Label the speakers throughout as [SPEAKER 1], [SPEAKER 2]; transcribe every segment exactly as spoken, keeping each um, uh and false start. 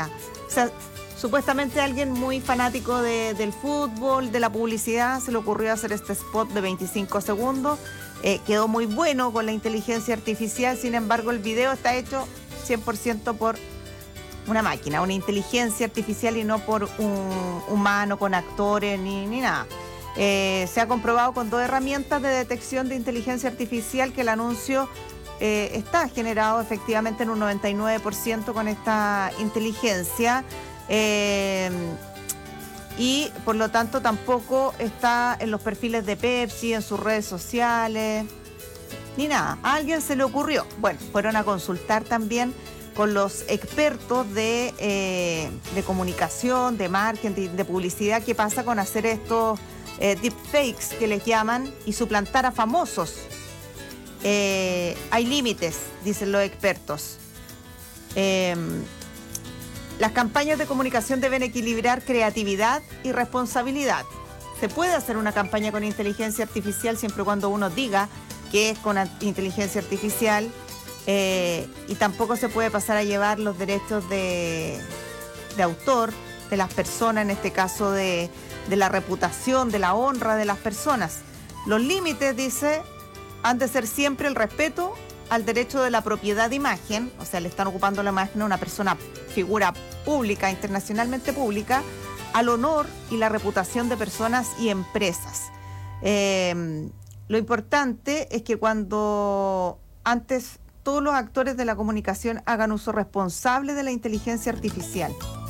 [SPEAKER 1] idea. O sea, supuestamente alguien muy fanático de, del fútbol, de la publicidad, se le ocurrió hacer este spot de veinticinco segundos. Eh, quedó muy bueno con la inteligencia artificial, sin embargo el video está hecho cien por ciento por una máquina, una inteligencia artificial y no por un humano con actores ni, ni nada. Eh, se ha comprobado con dos herramientas de detección de inteligencia artificial que el anuncio eh, está generado efectivamente en un noventa y nueve por ciento con esta inteligencia eh, y por lo tanto tampoco está en los perfiles de Pepsi, en sus redes sociales, ni nada. A alguien se le ocurrió. Bueno, fueron a consultar también con los expertos de, eh, de comunicación, de marketing, de publicidad, qué pasa con hacer estos eh, deepfakes que les llaman y suplantar a famosos. Eh, hay límites, dicen los expertos. Eh, las campañas de comunicación deben equilibrar creatividad y responsabilidad. Se puede hacer una campaña con inteligencia artificial siempre y cuando uno diga que es con inteligencia artificial. Eh, y tampoco se puede pasar a llevar los derechos de, de autor de las personas, en este caso de, de la reputación, de la honra de las personas. Los límites, dice, han de ser siempre el respeto al derecho de la propiedad de imagen, o sea, le están ocupando la imagen a una persona, figura pública, internacionalmente pública, al honor y la reputación de personas y empresas. Eh, lo importante es que cuando antes todos los actores de la comunicación hagan uso responsable de la inteligencia artificial.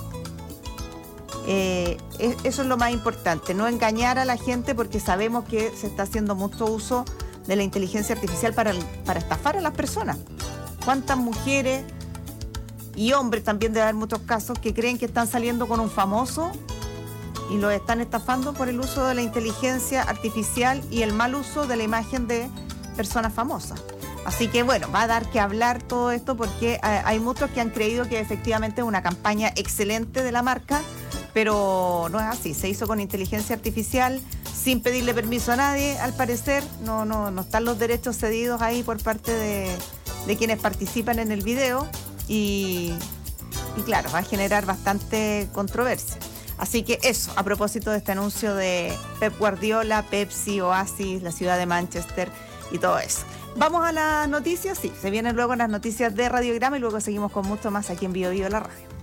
[SPEAKER 1] Eh, eso es lo más importante, no engañar a la gente porque sabemos que se está haciendo mucho uso de la inteligencia artificial para, para estafar a las personas. ¿Cuántas mujeres y hombres también debe haber muchos casos que creen que están saliendo con un famoso y los están estafando por el uso de la inteligencia artificial y el mal uso de la imagen de personas famosas? Así que bueno, va a dar que hablar todo esto porque hay muchos que han creído que efectivamente es una campaña excelente de la marca, pero no es así. Se hizo con inteligencia artificial, sin pedirle permiso a nadie, al parecer. No, no, no están los derechos cedidos ahí por parte de, de quienes participan en el video y, y claro, va a generar bastante controversia. Así que eso, a propósito de este anuncio de Pep Guardiola, Pepsi, Oasis, la ciudad de Manchester y todo eso. Vamos a las noticias, sí, se vienen luego las noticias de Radiograma y luego seguimos con mucho más aquí en Bio Bio la Radio.